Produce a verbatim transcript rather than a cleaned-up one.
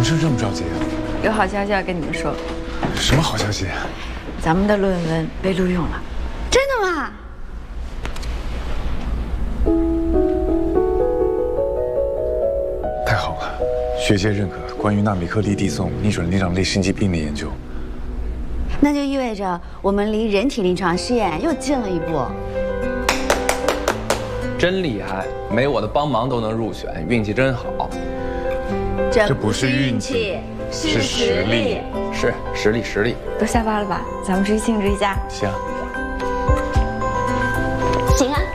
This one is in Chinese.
事这么着急啊？ 有好消息要跟你们说。 什么好消息？ 咱们的论文被录用了。 真的吗？ 太好了，学界认可关于纳米颗粒递送逆转灵长类心肌病的研究。 那就意味着我们离人体临床试验又近了一步。 真厉害，没我的帮忙都能入选，运气真好。 这这不是运气，是实力。 是实力，实力。 都下班了吧？咱们出去庆祝一下。 行。 行啊。